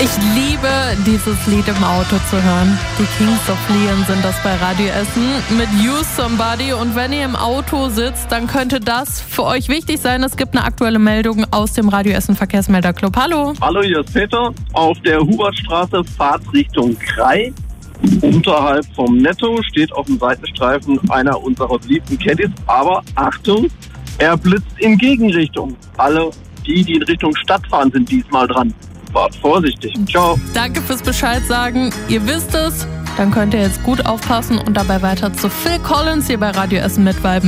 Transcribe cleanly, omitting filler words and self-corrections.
Ich liebe dieses Lied im Auto zu hören. Die Kings of Leon sind das bei Radio Essen mit Use Somebody. Und wenn ihr im Auto sitzt, dann könnte das für euch wichtig sein. Es gibt eine aktuelle Meldung aus dem Radio Essen Verkehrsmelderclub. Hallo. Hallo, hier ist Peter. Auf der Hubertstraße Fahrtrichtung Krei. Unterhalb vom Netto steht auf dem Seitenstreifen einer unserer beliebten Caddies. Aber Achtung, er blitzt in Gegenrichtung. Alle, die in Richtung Stadt fahren, sind diesmal dran. Fahrt vorsichtig. Ciao. Danke fürs Bescheid sagen. Ihr wisst es. Dann könnt ihr jetzt gut aufpassen und dabei weiter zu Phil Collins hier bei Radio Essen mitviben.